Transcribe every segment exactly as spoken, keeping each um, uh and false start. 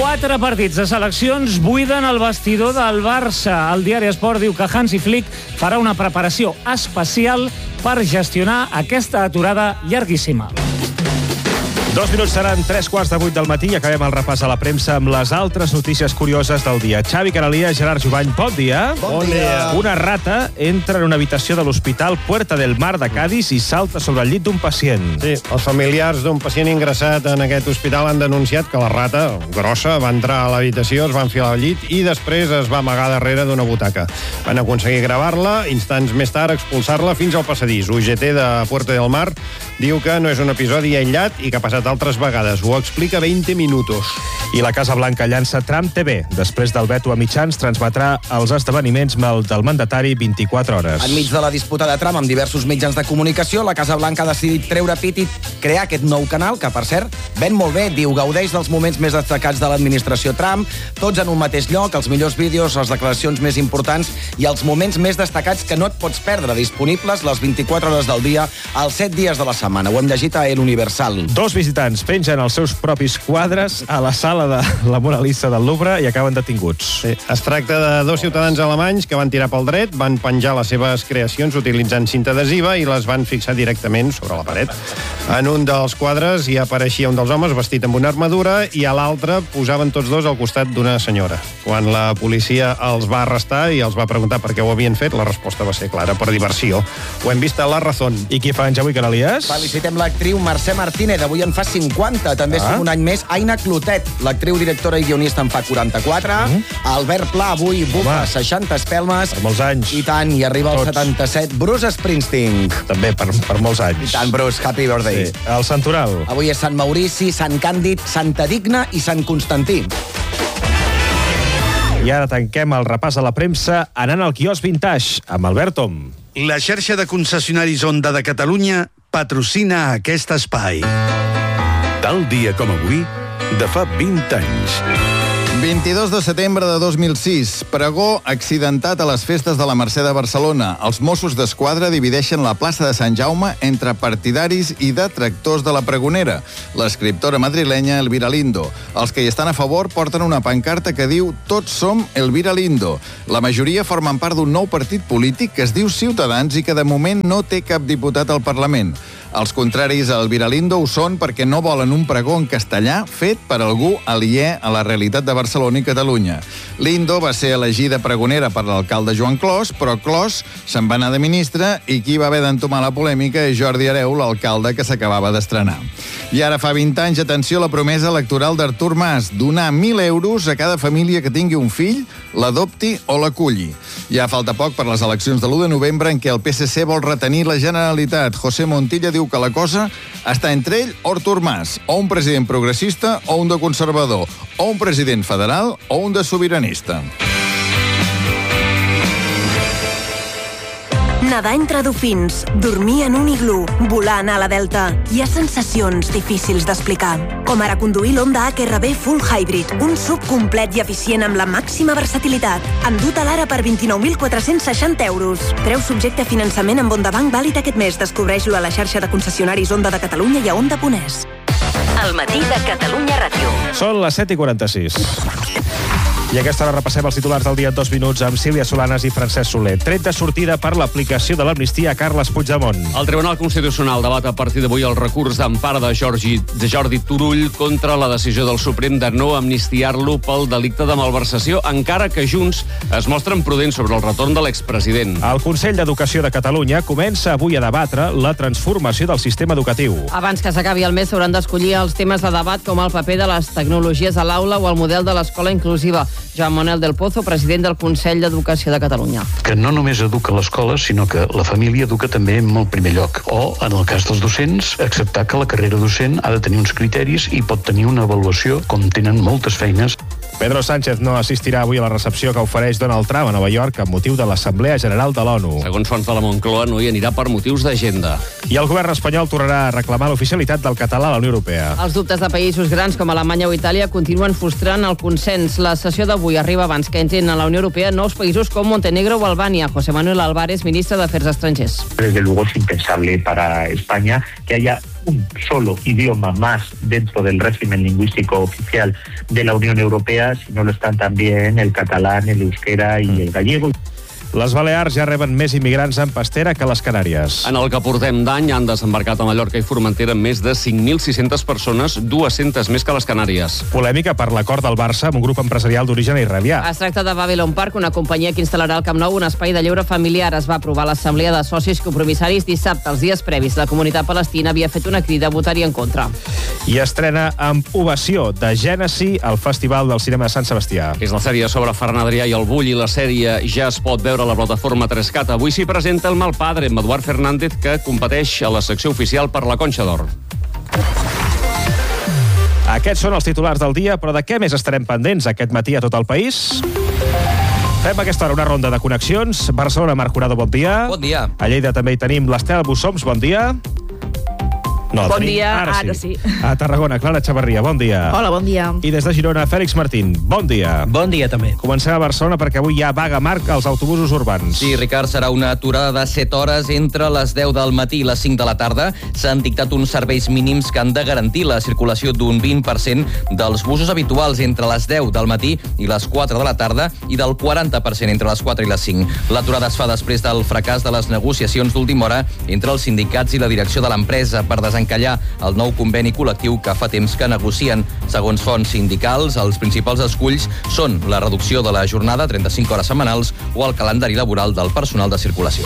Quatre partits de seleccions buiden el vestidor del Barça. El diari Esport diu que Hansi Flick farà una preparació especial per gestionar aquesta aturada llarguíssima. Dos minuts seran tres quarts de vuit del matí i acabem el repàs a la premsa amb les altres notícies curioses del dia. Xavi Caralia, Gerard Jubany, bon dia. Bon dia. Una rata entra en una habitació de l'Hospital Puerta del Mar de Cádiz i salta sobre el llit d'un pacient. Sí, els familiars d'un pacient ingressat en aquest hospital han denunciat que la rata, grossa, va entrar a l'habitació, es va enfilar al llit i després es va amagar darrere d'una butaca. Van aconseguir gravar-la, instants més tard expulsar-la fins al passadís. U G T de Puerta del Mar diu que no és un episodi aïllat i que ha passat altres vegades. Ho explica vint minuts. I la Casa Blanca llança Trump T V. Després del veto a mitjans, transmetrà els esdeveniments del mandatari vint-i-quatre hores. Enmig de la disputa de Trump amb diversos mitjans de comunicació, la Casa Blanca ha decidit treure pit i crear aquest nou canal, que, per cert, ven molt bé. Diu, gaudeix dels moments més destacats de l'administració Trump, tots en un mateix lloc, els millors vídeos, les declaracions més importants i els moments més destacats que no et pots perdre, disponibles les vint-i-quatre hores del dia, els set dies de la setmana. Ho hem llegit a El Universal. Dos visitants pengen els seus propis quadres a la sala de la Mona Lisa del Louvre i acaben detinguts. Sí, es tracta de dos ciutadans alemanys que van tirar pel dret, van penjar les seves creacions utilitzant cinta adhesiva i les van fixar directament sobre la paret. En un dels quadres hi apareixia un dels homes vestit amb una armadura i a l'altre posaven tots dos al costat d'una senyora. Quan la policia els va arrestar i els va preguntar per què ho havien fet, la resposta va ser clara, per diversió. Ho hem vist a La Razón. I qui fa anys avui, Canalies? Felicitem l'actriu Mercè Martínez, avui en fa cinquanta, també ah. som un any més. Aina Clotet, l'actriu, directora i guionista, en fa quaranta-quatre. Mm. Albert Pla, avui bufa seixanta espelmes. Per molts anys. I tant, i arriba al setanta-set. Bruce Springsteen. També per, per molts anys. I tant, Bruce, happy birthday. Sí. El Santoral. Avui és Sant Maurici, Sant Càndid, Santa Digna i Sant Constantí. I ara tanquem el repàs a la premsa anant al quiosc Vintage amb Albert Tom. La xarxa de concessionaris Honda de Catalunya patrocina aquest espai. Tal dia com avui, de fa vint anys. vint-i-dos de setembre de dos mil sis. Pregó accidentat a les festes de la Mercè de Barcelona. Els Mossos d'Esquadra divideixen la plaça de Sant Jaume entre partidaris i detractors de la pregonera. L'escriptora madrilenya Elvira Lindo. Els que hi estan a favor porten una pancarta que diu «Tots som Elvira Lindo». La majoria formen part d'un nou partit polític que es diu Ciutadans i que de moment no té cap diputat al Parlament. Els contraris a Elvira Lindo ho són perquè no volen un pregó en castellà fet per algú aliè a la realitat de Barcelona i Catalunya. Lindo va ser elegida pregonera per l'alcalde Joan Clos, però Clos se'n va anar de ministre i qui va haver d'entomar la polèmica és Jordi Hereu, l'alcalde que s'acabava d'estrenar. I ara fa vint anys, atenció a la promesa electoral d'Artur Mas, donar mil euros a cada família que tingui un fill, l'adopti o l'aculli. Ja falta poc per les eleccions de l'u de novembre en què el P S C vol retenir la Generalitat. José Montilla diu que la cosa està entre ell o Artur Mas, o un president progressista o un de conservador, o un president federal o un de sobiranista. Nedar entre dofins, dormir en un iglú, volar a la Delta. Hi ha sensacions difícils d'explicar. Com ara conduir l'Honda H R V Full Hybrid, un sub complet i eficient amb la màxima versatilitat. Endut a l'ara per vint-i-nou mil quatre-cents seixanta euros. Preu subjecte a finançament amb Honda Bank vàlid aquest mes. Descobreix-lo a la xarxa de concessionaris Honda de Catalunya i a honda punt es. El matí de Catalunya Ràdio. Són les set i quaranta-sis. I a aquesta hora repassem els titulars del dia en dos minuts amb Sílvia Solanes i Francesc Soler. Tret de sortida per l'aplicació de l'amnistia a Carles Puigdemont. El Tribunal Constitucional debat a partir d'avui el recurs d'empara de Jordi, de Jordi Turull contra la decisió del Suprem de no amnistiar-lo pel delicte de malversació, encara que Junts es mostren prudents sobre el retorn de l'expresident. El Consell d'Educació de Catalunya comença avui a debatre la transformació del sistema educatiu. Abans que s'acabi el mes s'hauran d'escollir els temes de debat com el paper de les tecnologies a l'aula o el model de l'escola inclusiva. Joan Manuel del Pozo, president del Consell d'Educació de Catalunya. Que no només educa l'escola, sinó que la família educa també en molt primer lloc. O, en el cas dels docents, acceptar que la carrera docent ha de tenir uns criteris i pot tenir una avaluació, com tenen moltes feines. Pedro Sánchez no assistirà avui a la recepció que ofereix Donald Trump a Nova York amb motiu de l'Assemblea General de l'ONU. Segons fonts de la Moncloa, no hi anirà per motius d'agenda. I el govern espanyol tornarà a reclamar l'oficialitat del català a la Unió Europea. Els dubtes de països grans com Alemanya o Itàlia continuen frustrant el consens. La sessió d'avui arriba abans que entrin a la Unió Europea nous països com Montenegro o Albània. José Manuel Álvarez, ministre d'Afers Estrangers. Desde luego es impensable para España que haya un solo idioma más dentro del régimen lingüístico oficial de la Unión Europea, sino lo están también el catalán, el euskera y el gallego. Les Balears ja reben més immigrants en pastera que les Canàries. En el que portem d'any han desembarcat a Mallorca i Formentera més de cinc mil sis-centes persones, dues-centes més que les Canàries. Polèmica per l'acord del Barça amb un grup empresarial d'origen israelià. Es tracta de Babylon Park, una companyia que instal·larà al Camp Nou un espai de lleure familiar. Es va aprovar l'assemblea de socis compromissaris dissabte. Els dies previs, la comunitat palestina havia fet una crida a votar-hi en contra. I estrena amb ovació de Gènesi al Festival del Cinema de Sant Sebastià. És la sèrie sobre Ferran Adrià i el Bull i la sèrie ja es pot veure a la plataforma tres cat. Avui s'hi presenta El mal padre, amb Eduard Fernández, que competeix a la secció oficial per la Conxa d'Or. Aquests són els titulars del dia, però de què més estarem pendents aquest matí a tot el país? Fem a aquesta hora una ronda de connexions. Barcelona, Marc Jurado, bon dia. Bon dia. A Lleida també hi tenim l'Estel Bussoms, bon dia. No, bon tenim. dia, ara, ara sí. sí. A Tarragona, Clara Chavarria, bon dia. Hola, bon dia. I des de Girona, Fèlix Martín, bon dia. Bon dia, també. Comencem a Barcelona perquè avui hi ha vaga marc als autobusos urbans. Sí, Ricard, serà una aturada de set hores entre les deu del matí i les cinc de la tarda. S'han dictat uns serveis mínims que han de garantir la circulació d'un vint per cent dels busos habituals entre les deu del matí i les quatre de la tarda i del quaranta per cent entre les quatre i les cinc. L'aturada es fa després del fracàs de les negociacions d'última hora entre els sindicats i la direcció de l'empresa per desencallar el nou conveni col·lectiu que fa temps que negocien. Segons fonts sindicals, els principals esculls són la reducció de la jornada, trenta-cinc hores setmanals, o el calendari laboral del personal de circulació.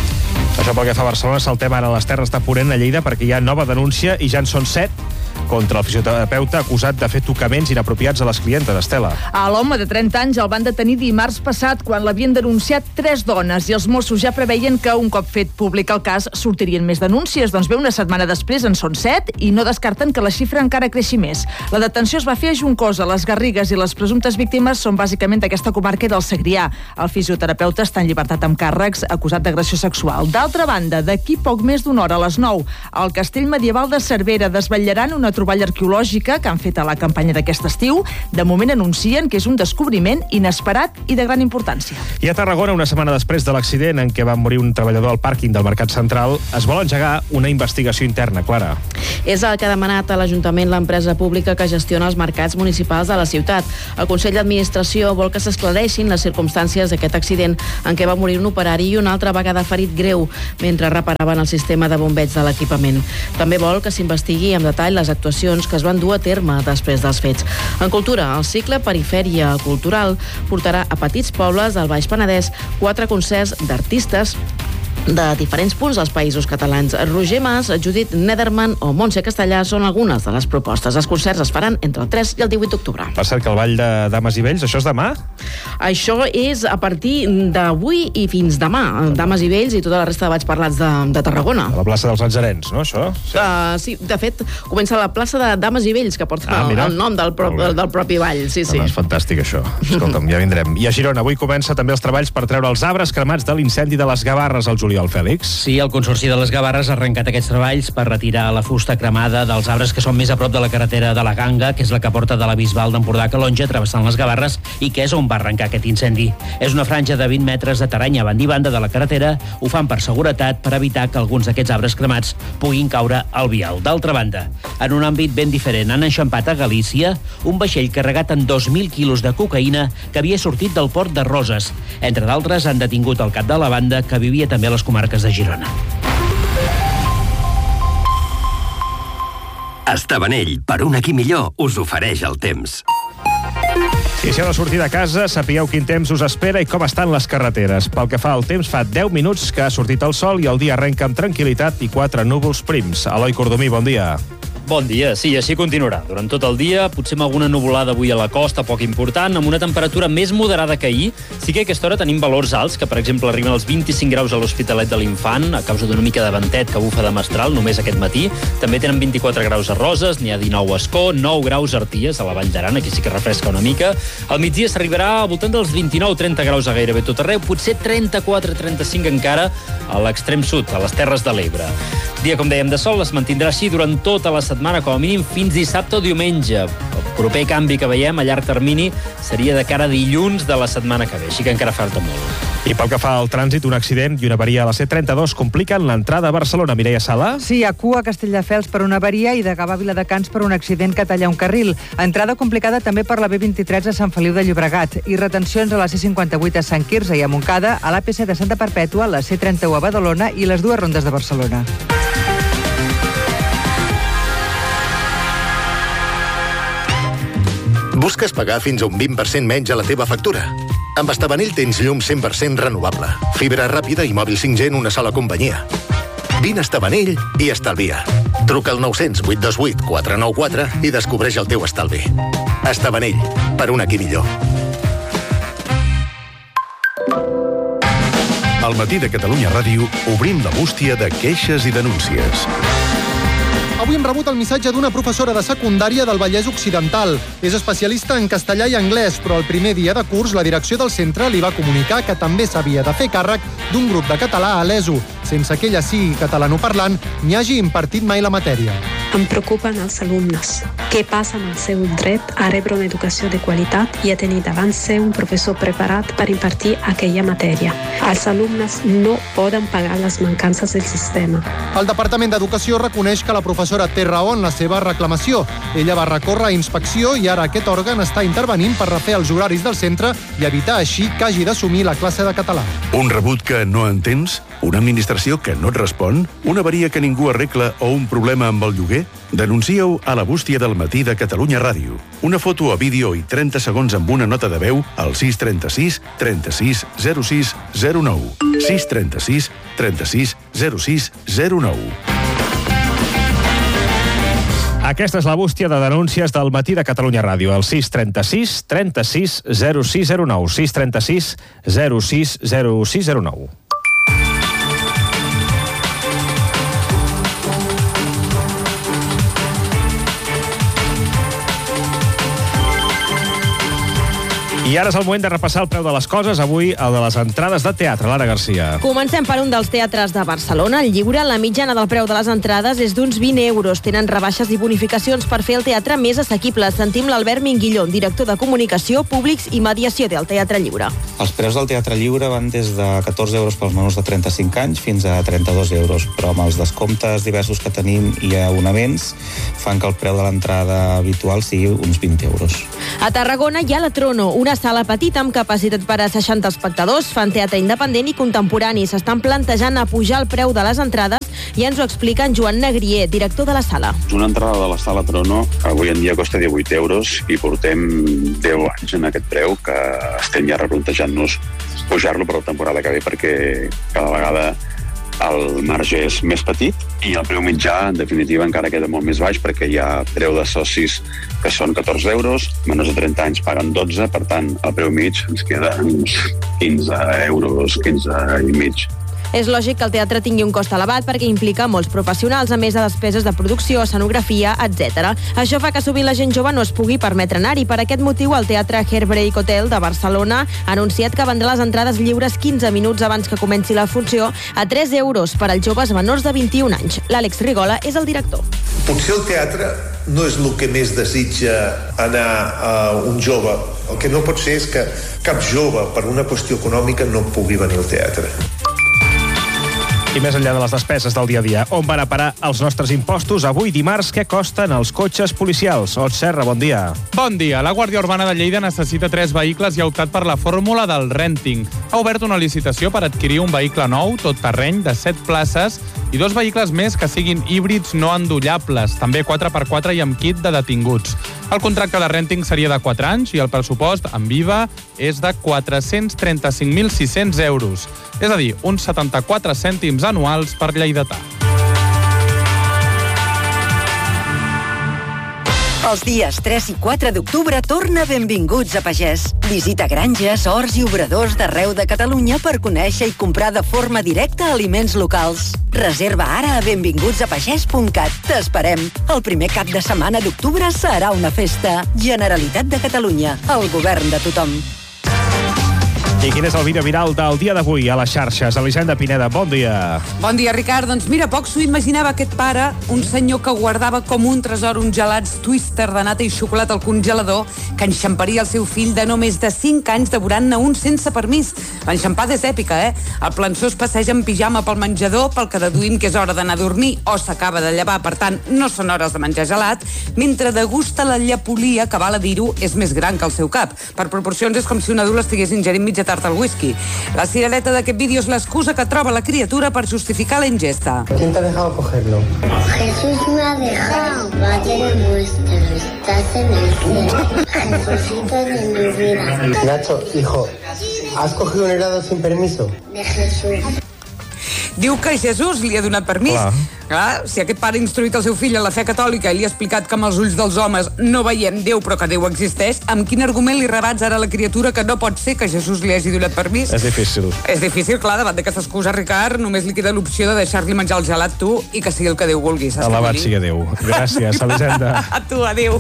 Això pel que fa a Barcelona, saltem ara a les Terres de Ponent, a Lleida, perquè hi ha nova denúncia i ja en són set contra el fisioterapeuta acusat de fer tocaments inapropiats a les clientes, Estela. A l'home de trenta anys el van detenir dimarts passat quan l'havien denunciat tres dones i els Mossos ja preveien que un cop fet públic el cas sortirien més denúncies. Doncs bé, una setmana després en són set i no descarten que la xifra encara creixi més. La detenció es va fer a Juncosa. Les Garrigues i les presumptes víctimes són bàsicament d'aquesta comarca del Segrià. El fisioterapeuta està en llibertat amb càrrecs acusat d'agressió sexual. D'altra banda, d'aquí poc més d'una hora a les nou, al Castell Medieval de Cervera desvetllaran una troballa arqueològica que han fet a la campanya d'aquest estiu. De moment anuncien que és un descobriment inesperat i de gran importància. I a Tarragona, una setmana després de l'accident en què va morir un treballador al pàrquing del Mercat Central, es vol engegar una investigació interna, Clara. És el que ha demanat a l'Ajuntament l'empresa pública que gestiona els mercats municipals de la ciutat. El Consell d'Administració vol que s'esclareixin les circumstàncies d'aquest accident en què va morir un operari i una altra vegada ferit greu mentre reparaven el sistema de bombeig de l'equipament. També vol que s'investigui amb detall les actuacions que es van dur a terme després dels fets. En cultura, el cicle Perifèria Cultural portarà a petits pobles del Baix Penedès quatre concerts d'artistes de diferents punts dels països catalans. Roger Mas, Judit Nederman o Montse Castellà són algunes de les propostes. Els concerts es faran entre el tres i el divuit d'octubre. Per cert, que el Ball de Dames i Vells, això és demà? Això és a partir d'avui i fins demà. Dames i Vells i tota la resta de balls parlats de, de Tarragona. A la plaça dels Natzarens, no, això? Sí. Uh, sí, de fet, comença a la plaça de Dames i Vells, que porta ah, el, el nom del, pro, del propi ball. Sí, sí. No, és fantàstic, això. Escolta'm, ja vindrem. I a Girona, avui comença també els treballs per treure els arbres cremats de l'incendi de les Gavarres al juliol, Fèlix. Sí, el Consorci de les Gavarres ha arrencat aquests treballs per retirar la fusta cremada dels arbres que són més a prop de la carretera de la Ganga, que és la que porta de la Bisbal d'Empordà a Calonja, travessant les Gavarres, i que és on va arrencar aquest incendi. És una franja de vint metres de terreny a banda i banda de la carretera. Ho fan per seguretat, per evitar que alguns d'aquests arbres cremats puguin caure al vial. D'altra banda, en un àmbit ben diferent, han enxampat a Galícia un vaixell carregat amb dos mil quilos de cocaïna que havia sortit del port de Roses. Entre d'altres, han detingut el cap de la banda, que vivia també a les comarques de Girona. Estabanell, per un aquí millor, us ofereix el temps. I si heu de sortir de casa, sapigueu quin temps us espera i com estan les carreteres. Pel que fa al temps, fa deu minuts que ha sortit el sol i el dia arrenca amb tranquil·litat i quatre núvols prims. Eloi Cordomí, bon dia. Bon dia, sí, així continuarà. Durant tot el dia, potser amb alguna nuvolada avui a la costa, poc important, amb una temperatura més moderada que ahir. Sí que a aquesta hora tenim valors alts, que per exemple arriben als vint-i-cinc graus a l'Hospitalet de l'Infant, a causa d'una mica de ventet que bufa de mestral només aquest matí. També tenen vint-i-quatre graus a Roses, n'hi ha dinou a Escó, nou graus a Arties, a la Vall d'Aran, aquí sí que refresca una mica. Al migdia s'arribarà al voltant dels vint-i-nou trenta graus a gairebé tot arreu, potser trenta-quatre trenta-cinc encara a l'extrem sud, a les Terres de l'Ebre. Dia, com dèiem, de sol es mantindrà així durant tota la setmana, com a mínim fins dissabte o diumenge. El proper canvi que veiem a llarg termini seria de cara a dilluns de la setmana que ve, així que encara falta molt. I pel que fa al trànsit, un accident i una avaria a la C trenta-dos compliquen l'entrada a Barcelona. Mireia Sala? Sí, a cua a Castelldefels per una avaria i de Gavà a Viladecans per un accident que talla un carril. Entrada complicada també per la B vint-i-tres a Sant Feliu de Llobregat i retencions a la C cinquanta-vuit a Sant Quirze i a Montcada, a l'A P C de Santa Perpètua, la C trenta-u a Badalona i les dues rondes de Barcelona. Busques pagar fins a un vint per cent menys a la teva factura? Amb Estabanell tens llum cent per cent renovable, fibra ràpida i mòbil cinc G en una sola companyia. Vine a Estabanell i estalvia. Truca al nou zero vuit dos vuit quatre nou quatre i descobreix el teu estalvi. Estabanell, per un aquí millor. Al matí de Catalunya Ràdio obrim la bústia de queixes i denúncies. Avui hem rebut el missatge d'una professora de secundària del Vallès Occidental. És especialista en castellà i anglès, però el primer dia de curs la direcció del centre li va comunicar que també s'havia de fer càrrec d'un grup de català a l'E S O, sense que ella sigui catalanoparlant ni hagi impartit mai la matèria. Em preocupen els alumnes. Què passa amb el seu dret a rebre una educació de qualitat i a tenir davant seu un professor preparat per impartir aquella matèria? Els alumnes no poden pagar les mancances del sistema. El Departament d'Educació reconeix que la professora té raó en la seva reclamació. Ella va recórrer a inspecció i ara aquest òrgan està intervenint per refer els horaris del centre i evitar així que hagi d'assumir la classe de català. Un rebut que no entens? Una administració que no et respon? Una avaria que ningú arregla o un problema amb el lloguer? Denuncia-ho a la bústia del matí de Catalunya Ràdio. Una foto o vídeo i trenta segons amb una nota de veu al sis trenta sis trenta sis zero sis zero nou. sis trenta sis trenta sis zero sis zero nou. Aquesta és la bústia de denúncies del matí de Catalunya Ràdio, al sis trenta sis trenta sis zero sis zero nou. sis trenta sis zero sis zero sis zero nou. I ara és el moment de repassar el preu de les coses, avui el de les entrades de teatre. Lara Garcia. Comencem per un dels teatres de Barcelona, el Lliure. La mitjana del preu de les entrades és d'uns vint euros. Tenen rebaixes i bonificacions per fer el teatre més assequible. Sentim l'Albert Minguillón, director de Comunicació, Públics i Mediació del Teatre Lliure. Els preus del Teatre Lliure van des de catorze euros pels menors de trenta-cinc anys fins a trenta-dos euros, però amb els descomptes diversos que tenim i abonaments fan que el preu de l'entrada habitual sigui uns vint euros. A Tarragona hi ha la Trono, una sala petita amb capacitat per a seixanta espectadors. Fan teatre independent i contemporani. S'estan plantejant a pujar el preu de les entrades i ens ho explica en Joan Negrier, director de la sala. Una entrada de la sala Trono avui en dia costa divuit euros i portem deu anys en aquest preu, que estem ja replantejant-nos pujar-lo per la temporada que ve, perquè cada vegada el marge és més petit i el preu mitjà, en definitiva, encara queda molt més baix, perquè hi ha preu de socis que són catorze euros, menors de trenta anys paguen dotze, per tant, el preu mig ens queda uns quinze euros, quinze i mig. És lògic que el teatre tingui un cost elevat perquè implica molts professionals, a més de despeses de producció, escenografia, etcètera. Això fa que sovint la gent jove no es pugui permetre anar-hi. Per aquest motiu, el Teatre Herbreak Hotel de Barcelona ha anunciat que vendrà les entrades lliures quinze minuts abans que comenci la funció a tres euros per als joves menors de vint-i-un anys. L'Àlex Rigola és el director. Potser el teatre no és el que més desitja anar a un jove. El que no pot ser és que cap jove, per una qüestió econòmica, no pugui venir al teatre. I més enllà de les despeses del dia a dia, on van a parar els nostres impostos avui dimarts? Què costen els cotxes policials? Ot Serra, bon dia. Bon dia. La Guàrdia Urbana de Lleida necessita tres vehicles i ha optat per la fórmula del renting. Ha obert una licitació per adquirir un vehicle nou, tot terreny, de set places i dos vehicles més que siguin híbrids no endollables, també quatre per quatre i amb kit de detinguts. El contracte de renting seria de quatre anys i el pressupost en V I V A és de quatre-cents trenta-cinc mil sis-cents euros. És a dir, uns setanta-quatre cèntims anuals per lleidatà. Els dies tres i quatre d'octubre torna Benvinguts a Pagès. Visita granges, horts i obradors d'arreu de Catalunya per conèixer i comprar de forma directa aliments locals. Reserva ara a benvinguts a pagès punt cat. T'esperem. El primer cap de setmana d'octubre serà una festa. Generalitat de Catalunya. El govern de tothom. I quin és el vídeo viral del dia d'avui a les xarxes? Elisenda Pineda, bon dia. Bon dia, Ricard. Doncs mira, poc s'ho imaginava aquest pare, un senyor que guardava com un tresor uns gelats Twister de nata i xocolata al congelador, que enxamparia el seu fill de no més de cinc anys devorant-ne un sense permís. L'enxampada és èpica, eh? El plançó es passeja en pijama pel menjador, pel que deduïm que és hora d'anar a dormir o s'acaba de llevar, per tant, no són hores de menjar gelat, mentre degusta la llepolia, que val a dir-ho, és més gran que el seu cap. Per proporcions és com si un adult estigués ingerint mitja tarta al whisky. La cirereta d'aquest vídeo és l'excusa que troba la criatura per justificar la ingesta. ¿Quién te ha dejado cogerlo? Jesús me ha dejado. Padre nuestro, estás en el cielo. Jesucito de mi vida. Nacho, hijo, ¿has cogido un helado sin permiso? De Jesús. Diu que Jesús li ha donat permís. Clar. Clar, si aquest pare ha instruït el seu fill en la fe catòlica i li ha explicat que amb els ulls dels homes no veiem Déu, però que Déu existeix, amb quin argument li rebats ara a la criatura que no pot ser que Jesús li hagi donat permís? És difícil. És difícil, clar, davant d'aquesta excusa, Ricard, només li queda l'opció de deixar-li menjar el gelat tu i que sigui el que Déu vulgui. Saps Alabat què vull dir? sigui Déu. Gràcies, Elisenda. A tu, adéu.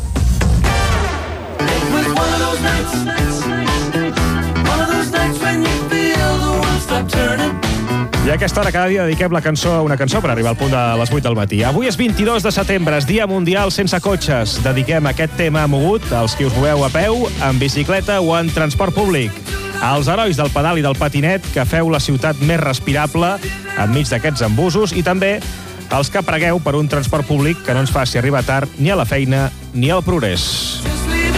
I a aquesta hora cada dia dediquem la cançó a una cançó per arribar al punt de les vuit del matí. Avui és vint-i-dos de setembre, és Dia Mundial sense cotxes. Dediquem aquest tema mogut als qui us moveu a peu, en bicicleta o en transport públic. Als herois del pedal i del patinet que feu la ciutat més respirable enmig d'aquests embussos, i també als que pregueu per un transport públic que no ens faci arribar tard ni a la feina ni al progrés.